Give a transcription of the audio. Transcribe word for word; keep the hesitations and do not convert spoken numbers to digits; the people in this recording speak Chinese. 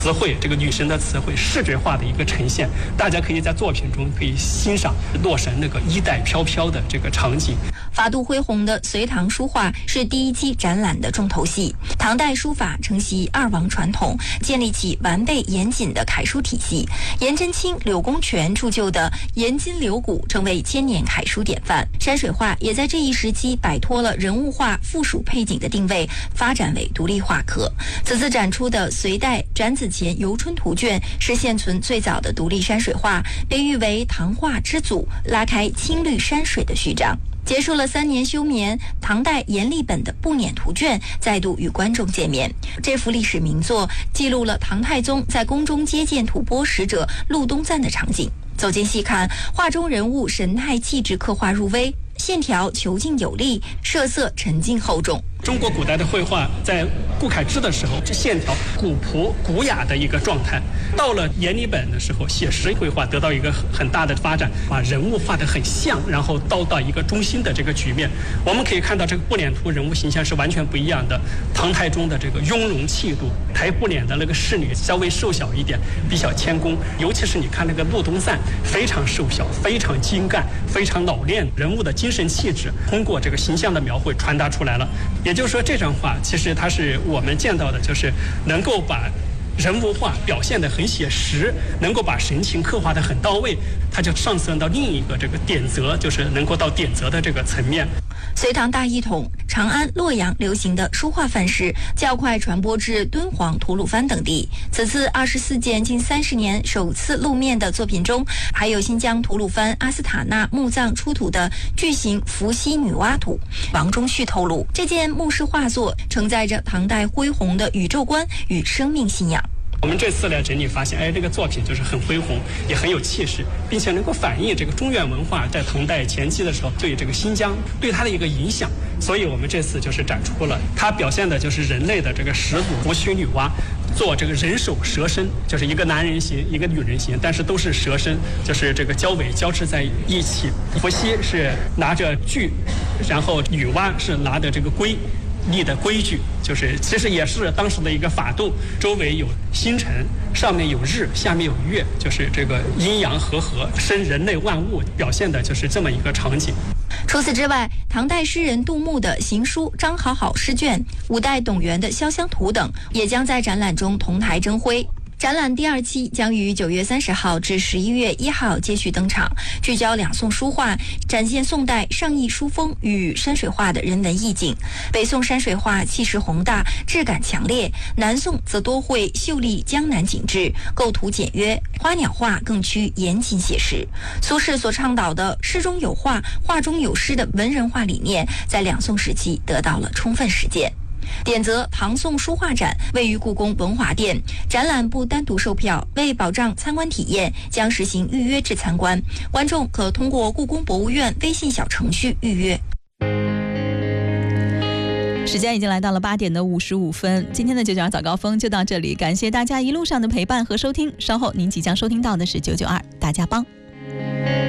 词汇，这个女神的词汇视觉化的一个呈现，大家可以在作品中可以欣赏洛神那个衣带飘飘的这个场景。 法度恢宏的隋唐书画是第一期展览的重头戏。唐代书法承袭二王传统，建立起完备严谨的楷书体系。颜真卿、柳公权铸就的颜金柳骨成为千年楷书典范。山水画也在这一时期摆脱了人物画附属配景的定位，发展为独立画科。此次展出的隋代展子虔游春图卷是现存最早的独立山水画，被誉为唐画之祖，拉开青绿山水的序章。结束了三年休眠，唐代阎立本的步辇图卷再度与观众见面。这幅历史名作记录了唐太宗在宫中接见吐蕃使者陆东赞的场景。走近细看，画中人物神态气质刻画入微，线条遒劲有力，设色沉静厚重。 中国古代的绘画在顾恺之的时候，这线条古朴古雅的一个状态；到了阎立本的时候，写实绘画得到一个很大的发展，把人物画得很像，然后到到一个中心的这个局面。我们可以看到这个步辇图人物形象是完全不一样的。唐太宗的这个雍容气度，抬步辇的那个侍女稍微瘦小一点，比较谦恭。尤其是你看那个陆东赞，非常瘦小，非常精干，非常老练，人物的精神气质通过这个形象的描绘传达出来了。也就是说，这张画其实它是我们见到的，就是能够把人物画表现得很写实，能够把神情刻画得很到位，它就上升到另一个这个点则，就是能够到点则的这个层面。 隋唐大一统，长安、洛阳流行的书画范式较快传播至敦煌、吐鲁番等地。此次二十四件近三十年首次露面的作品中，还有新疆吐鲁番阿斯塔纳墓葬出土的巨型伏羲女娲图。王中旭透露，这件墓室画作承载着唐代恢宏的宇宙观与生命信仰。 我们这次来整理发现，哎，这个作品就是很恢宏，也很有气势，并且能够反映这个中原文化在唐代前期的时候对这个新疆对它的一个影响。所以我们这次就是展出了它表现的就是人类的这个始祖伏羲女娲做这个人首蛇身，就是一个男人形一个女人形，但是都是蛇身，就是这个交尾交织在一起。伏羲是拿着锯，然后女娲是拿着这个圭立的规矩，就是其实也是当时的一个法度，周围有星辰，上面有日，下面有月，就是这个阴阳和合，生人类万物，表现的就是这么一个场景。 除此之外，唐代诗人杜牧的行书张好好诗卷，五代董源的潇湘图等，也将在展览中同台争辉。展览第二期将于九月三十号至十一月一号接续登场，聚焦两宋书画，展现宋代上意书风与山水画的人文意境。北宋山水画气势宏大，质感强烈；南宋则多绘秀丽江南景致，构图简约，花鸟画更趋严谨写实。苏轼所倡导的诗中有画，画中有诗的文人画理念，在两宋时期得到了充分实践。点则唐宋书画展位于故宫文华殿，展览不单独售票，为保障参观体验，将实行预约制参观，观众可通过故宫博物院微信小程序预约。 时间已经来到了八点的五十五分，今天的九九二早高峰就到这里，感谢大家一路上的陪伴和收听，稍后您即将收听到的是九九二大家帮。